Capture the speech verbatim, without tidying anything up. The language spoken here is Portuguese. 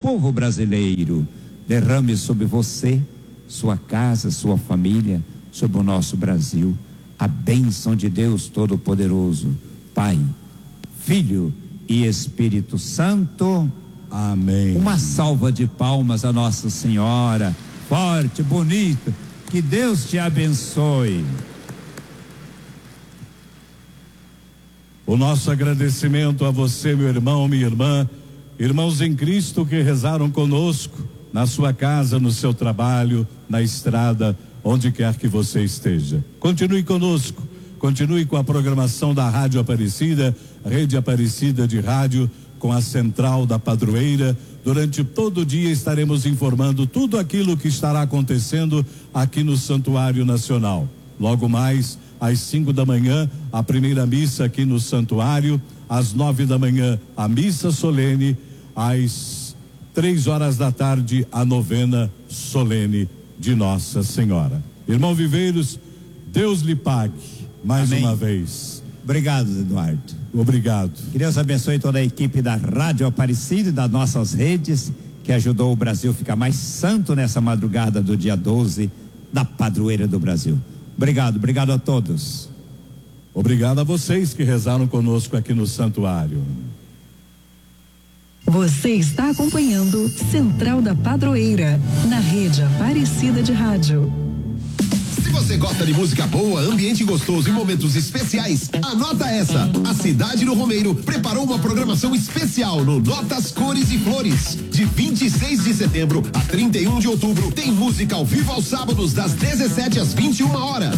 povo brasileiro. Derrame sobre você, sua casa, sua família, sobre o nosso Brasil, a bênção de Deus Todo-Poderoso, Pai, Filho e Espírito Santo. Amém. Uma salva de palmas a Nossa Senhora, forte, bonito. Que Deus te abençoe. O nosso agradecimento a você, meu irmão, minha irmã, irmãos em Cristo que rezaram conosco, na sua casa, no seu trabalho, na estrada, onde quer que você esteja. Continue conosco, continue com a programação da Rádio Aparecida, Rede Aparecida de Rádio, com a Central da Padroeira. Durante todo o dia estaremos informando tudo aquilo que estará acontecendo aqui no Santuário Nacional. Logo mais, às cinco da manhã, a primeira missa aqui no Santuário, às nove da manhã, a missa solene, às três horas da tarde, a novena solene de Nossa Senhora. Irmão Viveiros, Deus lhe pague mais Amém. Uma vez. Obrigado, Eduardo. Obrigado. Que Deus abençoe toda a equipe da Rádio Aparecida e das nossas redes, que ajudou o Brasil a ficar mais santo nessa madrugada do dia doze da Padroeira do Brasil. Obrigado, obrigado a todos. Obrigado a vocês que rezaram conosco aqui no Santuário. Você está acompanhando Central da Padroeira, na Rede Aparecida de Rádio. Se você gosta de música boa, ambiente gostoso e momentos especiais, anota essa. A Cidade do Romeiro preparou uma programação especial no Notas, Cores e Flores. De vinte e seis de setembro a trinta e um de outubro, tem música ao vivo aos sábados das dezessete às vinte e uma horas.